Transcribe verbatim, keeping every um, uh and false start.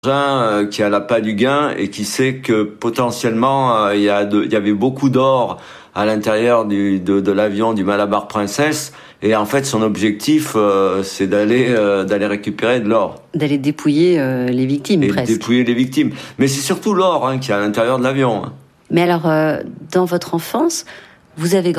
euh, qui a l'appât du gain et qui sait que potentiellement euh, il y a de, il y avait beaucoup d'or à l'intérieur du, de, de l'avion du Malabar Princess, et en fait son objectif euh, c'est d'aller euh, d'aller récupérer de l'or, d'aller dépouiller euh, les victimes, et presque. dépouiller les victimes. Mais c'est surtout l'or hein, qui est à l'intérieur de l'avion. Hein. Mais alors, euh, dans votre enfance, vous avez